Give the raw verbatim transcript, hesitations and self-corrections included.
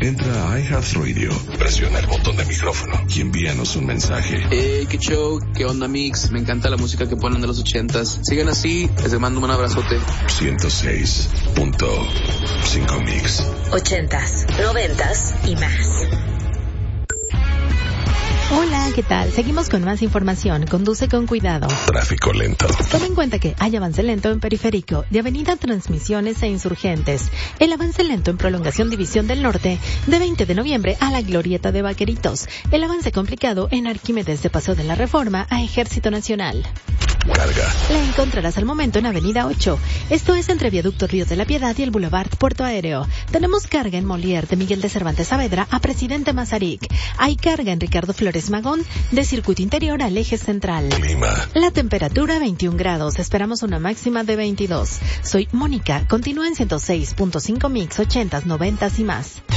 Entra a iHeartRadio, presiona el botón de micrófono y envíanos un mensaje. Hey, qué show, qué onda, Mix. Me encanta la música que ponen de los ochentas. Sigan así, les mando un abrazote. ciento seis punto cinco Mix. Ochentas, noventas y más. Hola, ¿qué tal? Seguimos con más información. Conduce con cuidado. Tráfico lento. Toma en cuenta que hay avance lento en Periférico, de Avenida Transmisiones e Insurgentes. El avance lento en Prolongación División del Norte, de veinte de noviembre a la Glorieta de Vaqueritos. El avance complicado en Arquímedes de Paseo de la Reforma a Ejército Nacional. Carga. La encontrarás al momento en Avenida ocho. Esto es entre Viaducto Río de la Piedad y el Boulevard Puerto Aéreo. Tenemos carga en Molière de Miguel de Cervantes Saavedra a Presidente Mazarik. Hay carga en Ricardo Flores Magón de Circuito Interior al Eje Central. Clima. La temperatura veintiún grados. Esperamos una máxima de veintidós. Soy Mónica. Continúa en ciento seis punto cinco Mix, ochentas, noventas y más.